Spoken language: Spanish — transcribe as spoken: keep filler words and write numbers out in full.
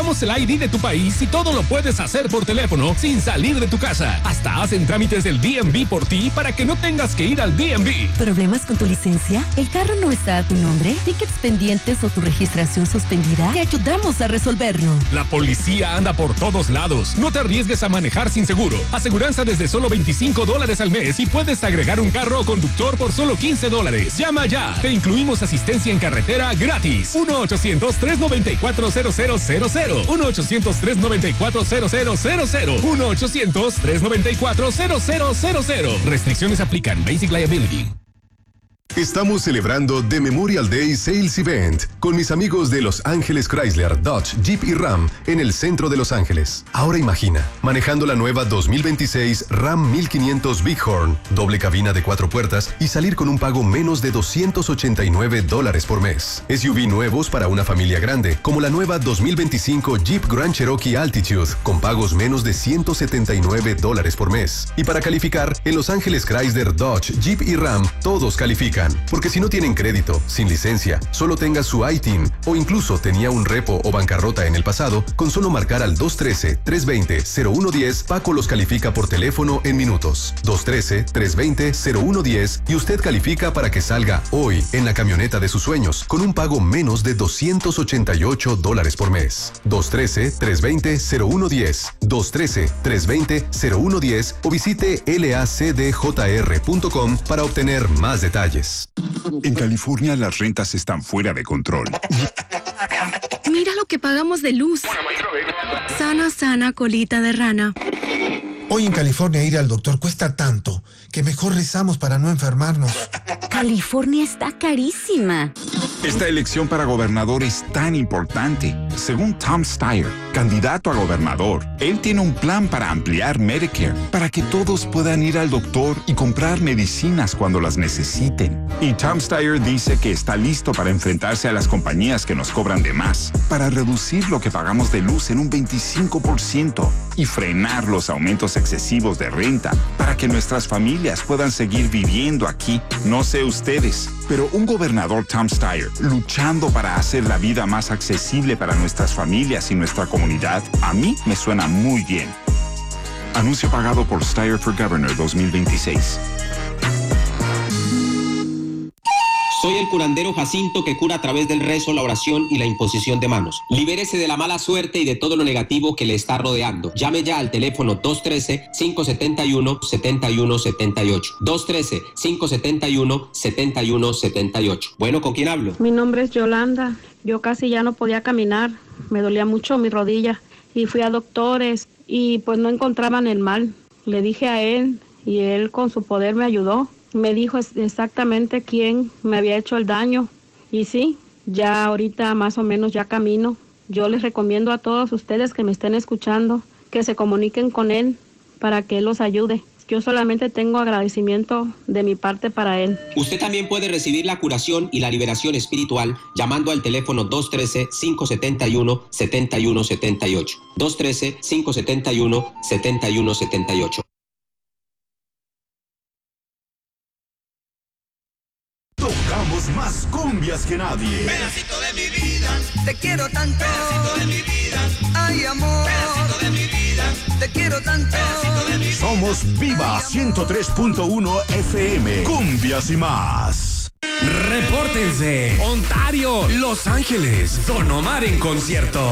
Tenemos el I D de tu país y todo lo puedes hacer por teléfono sin salir de tu casa. Hasta hacen trámites del D M V por ti para que no tengas que ir al D M V. ¿Problemas con tu licencia? ¿El carro no está a tu nombre? ¿Tickets pendientes o tu registración suspendida? Te ayudamos a resolverlo. La policía anda por todos lados. No te arriesgues a manejar sin seguro. Aseguranza desde solo veinticinco dólares al mes y puedes agregar un carro o conductor por solo quince dólares. Llama ya. Te incluimos asistencia en carretera gratis. uno ochocientos, tres noventa y cuatro, cero cero cero cero. uno ochocientos, tres noventa y cuatro, cero cero cero cero. uno ochocientos, tres noventa y cuatro, cero cero cero cero. Restricciones aplican. Basic Liability. Estamos celebrando The Memorial Day Sales Event con mis amigos de Los Ángeles Chrysler, Dodge, Jeep y Ram en el centro de Los Ángeles. Ahora imagina, manejando la nueva dos mil veintiséis Ram mil quinientos Bighorn, doble cabina de cuatro puertas y salir con un pago menos de doscientos ochenta y nueve dólares por mes. S U V nuevos para una familia grande, como la nueva dos mil veinticinco Jeep Grand Cherokee Altitude, con pagos menos de ciento setenta y nueve dólares por mes. Y para calificar, en Los Ángeles Chrysler, Dodge, Jeep y Ram, todos califican. Porque si no tienen crédito, sin licencia, solo tenga su I T I N o incluso tenía un repo o bancarrota en el pasado, con solo marcar al dos uno tres, tres dos cero, cero uno uno cero, Paco los califica por teléfono en minutos. dos uno tres, tres dos cero, cero uno uno cero y usted califica para que salga hoy en la camioneta de sus sueños con un pago menos de doscientos ochenta y ocho dólares por mes. dos uno tres, tres dos cero, cero uno uno cero, dos uno tres, tres dos cero, cero uno uno cero o visite L A C D J R punto com para obtener más detalles. En California las rentas están fuera de control. Mira lo que pagamos de luz. Sana, sana, colita de rana. Hoy en California ir al doctor cuesta tanto que mejor rezamos para no enfermarnos. California está carísima. Esta elección para gobernador es tan importante. Según Tom Steyer, candidato a gobernador, él tiene un plan para ampliar Medicare, para que todos puedan ir al doctor y comprar medicinas cuando las necesiten. Y Tom Steyer dice que está listo para enfrentarse a las compañías que nos cobran de más, para reducir lo que pagamos de luz en un veinticinco por ciento y frenar los aumentos excesivos de renta, para que nuestras familias puedan seguir viviendo aquí. No sé ustedes, pero un gobernador Tom Steyer luchando para hacer la vida más accesible para nuestras familias y nuestra comunidad, a mí me suena muy bien. Anuncio pagado por Steyer for Governor dos mil veintiséis. Soy el curandero Jacinto que cura a través del rezo, la oración y la imposición de manos. Libérese de la mala suerte y de todo lo negativo que le está rodeando. Llame ya al teléfono dos uno tres, cinco siete uno, siete uno siete ocho. dos uno tres, cinco siete uno, siete uno siete ocho. Bueno, ¿con quién hablo? Mi nombre es Yolanda. Yo casi ya no podía caminar. Me dolía mucho mi rodilla. Y fui a doctores y pues no encontraban el mal. Le dije a él y él con su poder me ayudó. Me dijo exactamente quién me había hecho el daño. Y sí, ya ahorita más o menos ya camino. Yo les recomiendo a todos ustedes que me estén escuchando que se comuniquen con él para que él los ayude. Yo solamente tengo agradecimiento de mi parte para él. Usted también puede recibir la curación y la liberación espiritual llamando al teléfono dos uno tres, cinco siete uno, siete uno siete ocho. dos uno tres, cinco siete uno, siete uno siete ocho. Tocamos más cumbias que nadie. Pedacito de mi vida, te quiero tanto. Pedacito de mi vida, ay amor. Pedacito de mi vida, te quiero tanto. Pedacito de mi vida. Somos Viva ciento tres punto uno F M. Cumbias y más. Repórtense. Ontario, Los Ángeles, Don Omar en concierto.